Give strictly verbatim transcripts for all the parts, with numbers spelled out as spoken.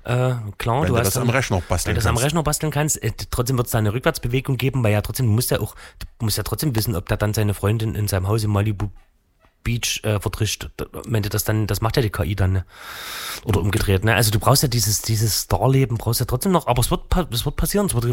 Äh, klar, wenn du, du hast das dann, am Rechner basteln wenn du das kannst. am Rechner basteln kannst, äh, trotzdem wird es da eine Rückwärtsbewegung geben, weil ja trotzdem, du musst ja auch, du musst ja trotzdem wissen, ob der dann seine Freundin in seinem Haus in Malibu Beach äh, vertrischt. Wenn du das dann, das macht ja die K I dann, ne? Oder umgedreht, ne? Also du brauchst ja dieses, dieses Star-Leben, brauchst ja trotzdem noch, aber es wird, es wird passieren, es wird,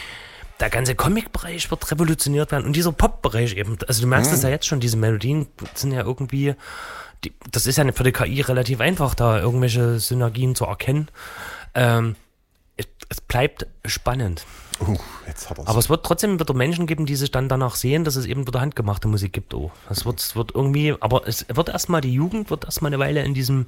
der ganze Comic-Bereich wird revolutioniert werden und dieser Pop-Bereich eben, also du merkst es mhm. ja jetzt schon, diese Melodien sind ja irgendwie, die, das ist ja für die K I relativ einfach, da irgendwelche Synergien zu erkennen. Ähm, es, es bleibt spannend. Uh, jetzt hat er's. Aber es wird trotzdem wieder Menschen geben, die sich dann danach sehen, dass es eben wieder handgemachte Musik gibt. Oh. Das wird, es wird irgendwie, aber es wird erstmal, die Jugend wird erstmal eine Weile in diesem,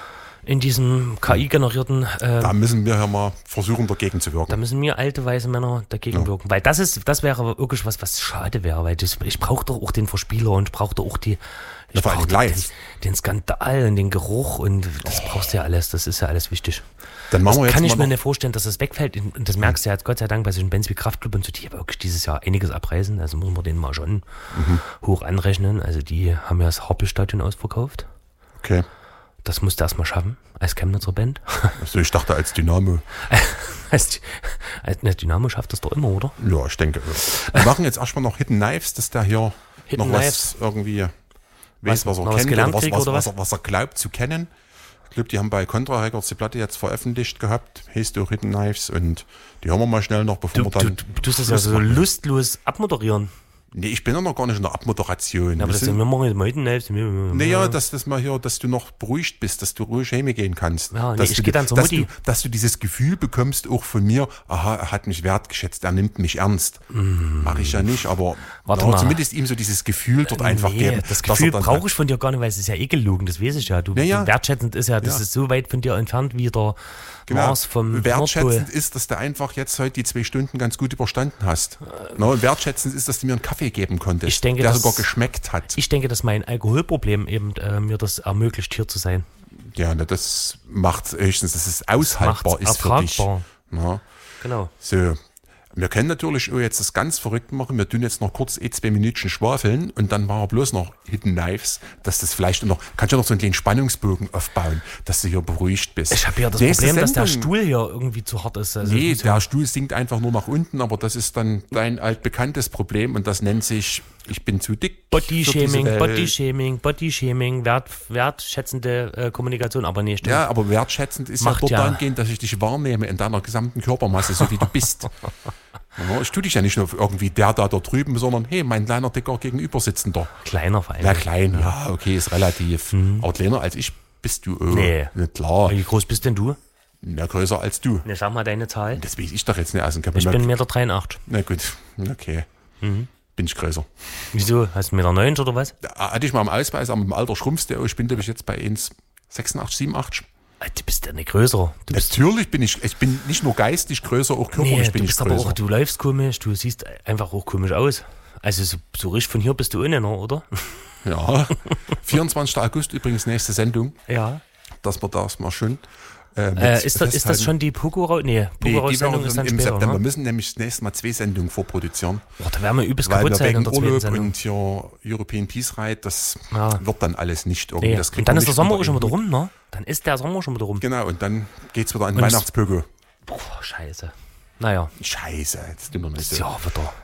in diesem K I-generierten. Äh, da müssen wir ja mal versuchen, dagegen zu wirken. Da müssen wir alte, weiße Männer dagegen ja. wirken. Weil das ist, das wäre wirklich was, was schade wäre, weil das, ich brauche doch auch den Verspieler und ich brauche doch auch die. Ich ja, brauche den, den Skandal und den Geruch und das oh. brauchst du ja alles, das ist ja alles wichtig. Dann machen das wir jetzt kann ich mal mir nicht vorstellen, dass das wegfällt und das merkst du ja jetzt Gott sei Dank bei solchen Bands wie Kraftklub und so, die aber wirklich dieses Jahr einiges abreißen, also muss man denen mal schon mhm. hoch anrechnen, also die haben ja das Happelstadion ausverkauft. Okay. Das musst du erstmal schaffen, als Chemnitzer Band. Also ich dachte als Dynamo. als, als Dynamo schafft das doch immer, oder? Ja, ich denke. Wir machen jetzt erstmal noch Hidden Knives, dass der hier Hidden noch Knives. was irgendwie weiß, was, was er was kennt oder was, krieg, was, oder was, was? er, was er glaubt zu kennen. Ich glaube, die haben bei Contra Records die Platte jetzt veröffentlicht gehabt, heißt auch Hidden Knives und die hören wir mal schnell noch, bevor du, wir dann... Du, du tust das ja so lustlos abmoderieren. Nee, ich bin ja noch gar nicht in der Abmoderation. Ja, aber das sind wir machen jetzt mal Hidden Knives. Naja, dass, dass, mal hier, dass du noch beruhigt bist, dass du ruhig heimgehen kannst. Ja, nee, dass ich du, gehe dann zur dass Mutti. Du, dass du dieses Gefühl bekommst, auch von mir, aha, er hat mich wertgeschätzt, er nimmt mich ernst. Mm. Mache ich ja nicht, aber Warte ja, mal. zumindest ihm so dieses Gefühl dort einfach nee, geben. Das Gefühl brauche ich von dir gar nicht, weil es ist ja eh gelogen, das weiß ich ja. Du, naja. wertschätzend ist ja, das ja. ist so weit von dir entfernt wie der genau. Mars vom wertschätzend Nordpol. ist, dass du einfach jetzt heute die zwei Stunden ganz gut überstanden hast. Äh, no, und wertschätzend ist, dass du mir einen Kaffee geben konntest, ich denke, der dass, sogar geschmeckt hat. Ich denke, dass mein Alkoholproblem eben äh, mir das ermöglicht, hier zu sein. Ja, ne, das macht höchstens, dass es aushaltbar ist für dich. Na, genau. So. Wir können natürlich auch jetzt das ganz verrückt machen. Wir tun jetzt noch kurz eh zwei Minütchen schwafeln und dann machen wir bloß noch Hidden Knives, dass das vielleicht noch, kannst du noch so einen kleinen Spannungsbogen aufbauen, dass du hier beruhigt bist. Ich habe ja das Nächste Problem, Sendung, dass der Stuhl hier irgendwie zu hart ist. Also nee, der Stuhl sinkt einfach nur nach unten, aber das ist dann dein altbekanntes Problem und das nennt sich, ich bin zu dick. Bodyshaming, Bodyshaming, Bodyshaming, wert, wertschätzende äh, Kommunikation, aber nee, stimmt. Ja, aber wertschätzend ist Macht ja dort ja. dahingehend, dass ich dich wahrnehme in deiner gesamten Körpermasse, so wie du bist. Ja, ich tue dich ja nicht nur irgendwie der da, da drüben, sondern hey, mein kleiner, dicker Gegenübersitzender. Kleiner vor allem. Ja, klein, ja, okay, ist relativ. Mhm. Aber kleiner als ich bist du. Oh, nee. Nicht klar. Wie groß bist denn du? Ja, größer als du. Ne, sag mal deine Zahl. Das weiß ich doch jetzt nicht aus dem Ich Kabinett. bin eins Komma dreiundachtzig Meter. Na gut, okay. Mhm. Bin ich größer. Wieso? Hast du eins Komma neunzig Meter oder was? Ja, hatte ich mal im Ausweis, aber im Alter schrumpfst du. Ich bin, glaube ich, jetzt bei eins Komma sechsundachtzig, siebenundachtzig. Du bist ja nicht größer. Du bist Natürlich bin ich, ich bin nicht nur geistig größer, auch körperlich nee, bin du ich bist größer. Aber auch, du läufst komisch, du siehst einfach auch komisch aus. Also so, so richtig von hier bist du innen, oder? Ja, vierundzwanzigster August übrigens nächste Sendung. Ja. Dass wir das mal schön äh, äh, ist, das, ist das schon die Pogo? Nee, Pogo nee, Sendung ist dann im später, September. ne? Wir müssen nämlich das nächste Mal zwei Sendungen vorproduzieren. Boah, da werden wir übelst weil kaputt wir sein wegen in der zweiten Urlaub Sendung. und hier European Peace Ride, das ja. wird dann alles nicht irgendwie. Nee. Das und dann ist der Sommer unter schon wieder rum, ne? Dann ist der Sommer schon wieder rum. Genau, und dann geht's wieder an und Weihnachtspögo. Boah, scheiße. Naja. Scheiße, jetzt tun wir nicht so. Ja, wieder.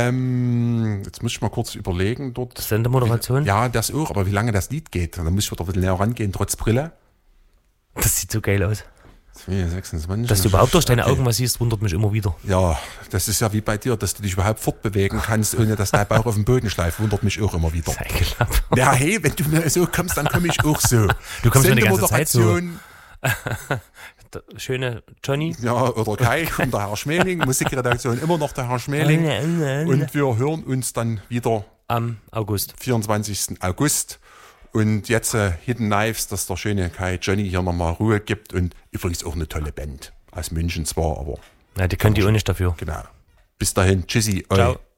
Ähm, jetzt muss ich mal kurz überlegen dort. Sendemoderation? Ja, das auch, aber wie lange das Lied geht. Dann muss ich wieder ein bisschen näher rangehen, trotz Brille. Das sieht so geil aus. zwei, sechsundzwanzig. Dass du überhaupt durch deine okay. Augen was siehst, wundert mich immer wieder. Ja, das ist ja wie bei dir, dass du dich überhaupt fortbewegen kannst, ohne dass dein Bauch auf dem Boden schleift, wundert mich auch immer wieder. Ja, hey, wenn du mir so kommst, dann komme ich auch so. Du kommst mir die ganze Zeit so. Schöne Johnny. Ja, oder Kai und der Herr Schmeling, Musikredaktion immer noch der Herr Schmeling. Und wir hören uns dann wieder am August. vierundzwanzigsten August. Und jetzt äh, Hidden Knives, dass der schöne Kai Johnny hier nochmal Ruhe gibt. Und übrigens auch eine tolle Band. Aus München zwar, aber. Ja, die können die auch nicht dafür. Genau. Bis dahin. Tschüssi. Ciao.